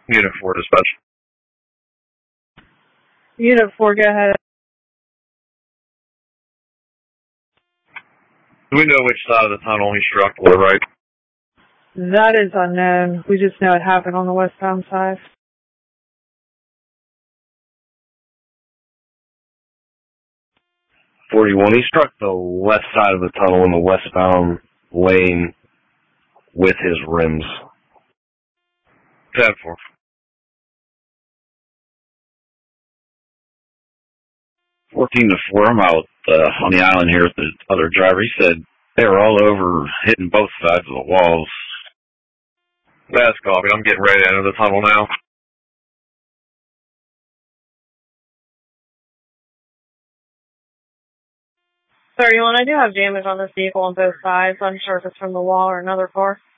Unit 4 dispatch. Unit 4, go ahead. Do we know which side of the tunnel he struck or right? That is unknown. We just know it happened on the westbound side. He struck the left side of the tunnel in the westbound lane with his rims. 10-4. 14-4, I'm out on the island here with the other driver. He said they were all over hitting both sides of the walls. That's copy. I'm getting ready to enter the tunnel now. Sir, I do have damage on this vehicle on both sides. I'm sure if it's from the wall or another car.